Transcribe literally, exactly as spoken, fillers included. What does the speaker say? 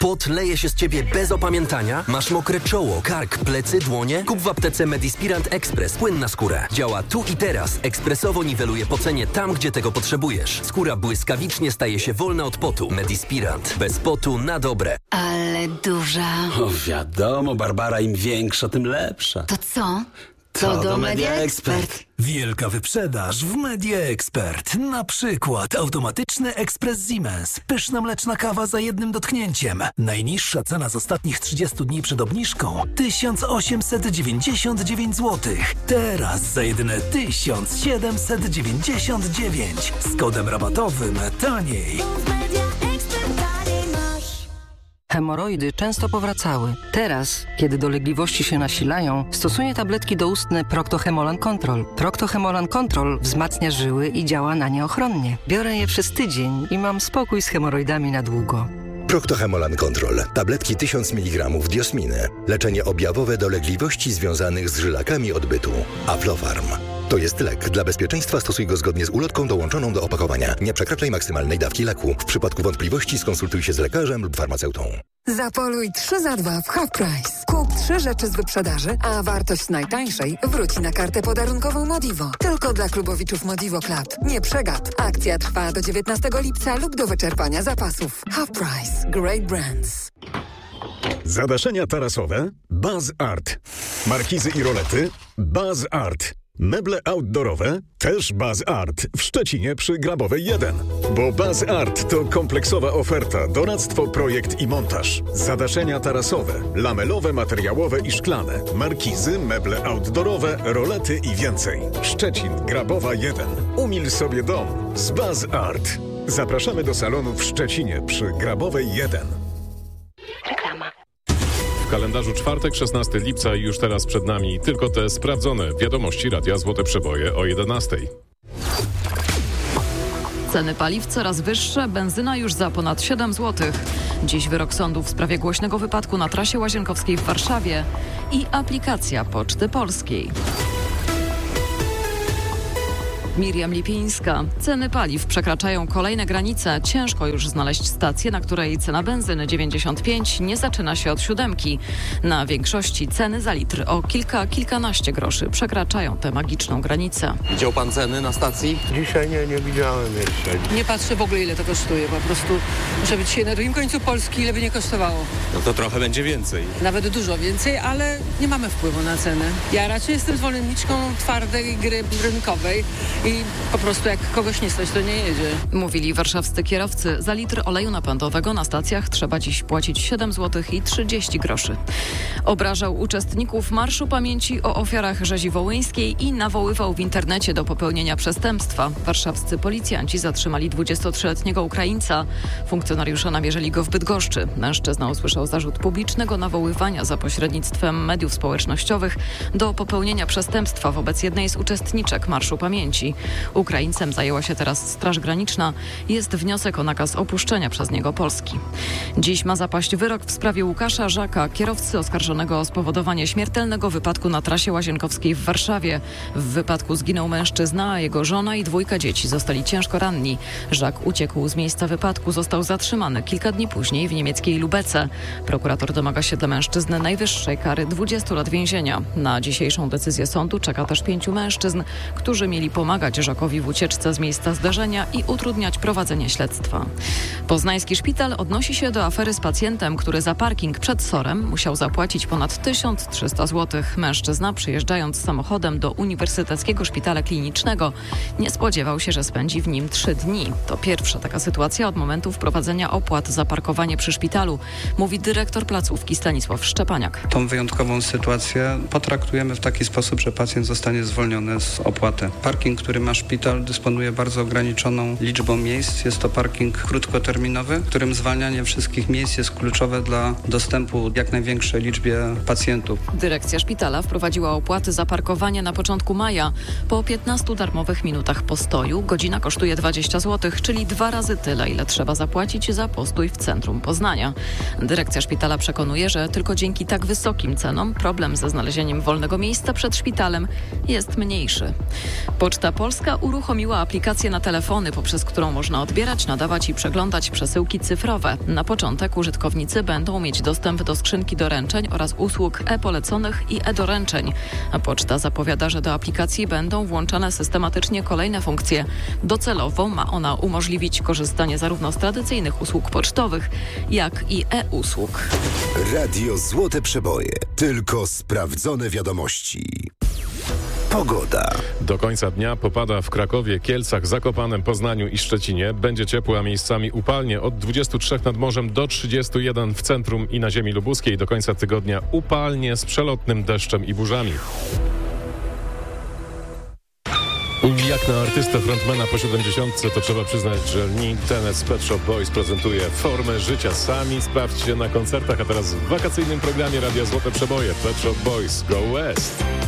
Pot leje się z ciebie bez opamiętania? Masz mokre czoło, kark, plecy, dłonie? Kup w aptece Medispirant Express płyn na skórę. Działa tu i teraz. Ekspresowo niweluje pocenie tam, gdzie tego potrzebujesz. Skóra błyskawicznie staje się wolna od potu. Medispirant. Bez potu na dobre. Ale duża. O, wiadomo, Barbara, im większa, tym lepsza. To co? To, to do Media Expert. Wielka wyprzedaż w Media Expert. Na przykład automatyczny ekspres Siemens. Pyszna mleczna kawa za jednym dotknięciem. Najniższa cena z ostatnich trzydziestu dni przed obniżką tysiąc osiemset dziewięćdziesiąt dziewięć złotych. Teraz za jedyne tysiąc siedemset dziewięćdziesiąt dziewięć. Z kodem rabatowym taniej. Hemoroidy często powracały. Teraz, kiedy dolegliwości się nasilają, stosuję tabletki doustne Procto-Hemolan Control. Procto-Hemolan Control wzmacnia żyły i działa na nie ochronnie. Biorę je przez tydzień i mam spokój z hemoroidami na długo. Procto-Hemolan Control. Tabletki tysiąc miligramów diosminy. Leczenie objawowe dolegliwości związanych z żylakami odbytu. Aflofarm. To jest lek. Dla bezpieczeństwa stosuj go zgodnie z ulotką dołączoną do opakowania. Nie przekraczaj maksymalnej dawki leku. W przypadku wątpliwości skonsultuj się z lekarzem lub farmaceutą. Zapoluj trzy za dwa w Half Price. Kup trzy rzeczy z wyprzedaży, a wartość najtańszej wróci na kartę podarunkową Modivo. Tylko dla klubowiczów Modivo Club. Nie przegap. Akcja trwa do dziewiętnastego lipca lub do wyczerpania zapasów. Half Price. Great brands. Zadaszenia tarasowe? Baz Art. Markizy i rolety? Baz Art. Meble outdoorowe? Też Baz Art w Szczecinie przy Grabowej jeden. Bo Baz Art to kompleksowa oferta, doradztwo, projekt i montaż. Zadaszenia tarasowe, lamelowe, materiałowe i szklane, markizy, meble outdoorowe, rolety i więcej. Szczecin, Grabowa jeden. Umil sobie dom z Baz Art. Zapraszamy do salonu w Szczecinie przy Grabowej jeden. Reklama. W kalendarzu czwartek, szesnastego lipca i już teraz przed nami tylko te sprawdzone wiadomości Radia Złote Przeboje o jedenastej. Ceny paliw coraz wyższe, benzyna już za ponad siedem złotych. Dziś wyrok sądu w sprawie głośnego wypadku na trasie Łazienkowskiej w Warszawie i aplikacja Poczty Polskiej. Miriam Lipińska. Ceny paliw przekraczają kolejne granice. Ciężko już znaleźć stację, na której cena benzyny dziewięćdziesiąt pięć nie zaczyna się od siódemki. Na większości ceny za litr o kilka, kilkanaście groszy przekraczają tę magiczną granicę. Widział pan ceny na stacji? Dzisiaj nie, nie widziałem jeszcze. Nie patrzę w ogóle, ile to kosztuje. Po prostu muszę być dzisiaj na drugim końcu Polski, ile by nie kosztowało. No to trochę będzie więcej. Nawet dużo więcej, ale nie mamy wpływu na cenę. Ja raczej jestem zwolenniczką twardej gry rynkowej. I po prostu jak kogoś nie stać, to nie jedzie. Mówili warszawscy kierowcy. Za litr oleju napędowego na stacjach trzeba dziś płacić siedem złotych i trzydzieści groszy. Obrażał uczestników Marszu Pamięci o ofiarach rzezi wołyńskiej i nawoływał w internecie do popełnienia przestępstwa. Warszawscy policjanci zatrzymali dwudziestotrzyletniego Ukraińca. Funkcjonariusze namierzyli go w Bydgoszczy. Mężczyzna usłyszał zarzut publicznego nawoływania za pośrednictwem mediów społecznościowych do popełnienia przestępstwa wobec jednej z uczestniczek Marszu Pamięci. Ukraińcem zajęła się teraz Straż Graniczna. Jest wniosek o nakaz opuszczenia przez niego Polski. Dziś ma zapaść wyrok w sprawie Łukasza Żaka, kierowcy oskarżonego o spowodowanie śmiertelnego wypadku na trasie Łazienkowskiej w Warszawie. W wypadku zginął mężczyzna, a jego żona i dwójka dzieci zostali ciężko ranni. Żak uciekł z miejsca wypadku, został zatrzymany kilka dni później w niemieckiej Lubece. Prokurator domaga się dla mężczyzny najwyższej kary dwudziestu lat więzienia. Na dzisiejszą decyzję sądu czeka też pięciu mężczyzn, którzy mieli pomagać Żakowi w ucieczce z miejsca zdarzenia i utrudniać prowadzenie śledztwa. Poznański szpital odnosi się do afery z pacjentem, który za parking przed SOR-em musiał zapłacić ponad tysiąc trzysta złotych. Mężczyzna, przyjeżdżając samochodem do Uniwersyteckiego Szpitala Klinicznego, nie spodziewał się, że spędzi w nim trzy dni. To pierwsza taka sytuacja od momentu wprowadzenia opłat za parkowanie przy szpitalu, mówi dyrektor placówki Stanisław Szczepaniak. Tą wyjątkową sytuację potraktujemy w taki sposób, że pacjent zostanie zwolniony z opłaty. Parking, który ma szpital, dysponuje bardzo ograniczoną liczbą miejsc. Jest to parking krótkoterminowy, w którym zwalnianie wszystkich miejsc jest kluczowe dla dostępu jak największej liczbie pacjentów. Dyrekcja szpitala wprowadziła opłaty za parkowanie na początku maja. Po piętnastu darmowych minutach postoju godzina kosztuje dwadzieścia złotych, czyli dwa razy tyle, ile trzeba zapłacić za postój w centrum Poznania. Dyrekcja szpitala przekonuje, że tylko dzięki tak wysokim cenom problem ze znalezieniem wolnego miejsca przed szpitalem jest mniejszy. Poczta Polska uruchomiła aplikację na telefony, poprzez którą można odbierać, nadawać i przeglądać przesyłki cyfrowe. Na początek użytkownicy będą mieć dostęp do skrzynki doręczeń oraz usług e-poleconych i e-doręczeń. A poczta zapowiada, że do aplikacji będą włączane systematycznie kolejne funkcje. Docelowo ma ona umożliwić korzystanie zarówno z tradycyjnych usług pocztowych, jak i e-usług. Radio Złote Przeboje. Tylko sprawdzone wiadomości. Pogoda. Do końca dnia popada w Krakowie, Kielcach, Zakopanem, Poznaniu i Szczecinie. Będzie ciepło, a miejscami upalnie. Od dwudziestu trzech nad morzem do trzydziestu jeden w centrum i na ziemi lubuskiej. Do końca tygodnia upalnie z przelotnym deszczem i burzami. Jak na artystę frontmana po siedemdziesiątce, to trzeba przyznać, że Nintendo Pet Shop Boys prezentuje formę życia. Sami sprawdźcie na koncertach, a teraz w wakacyjnym programie Radia Złote Przeboje Pet Shop Boys Go West.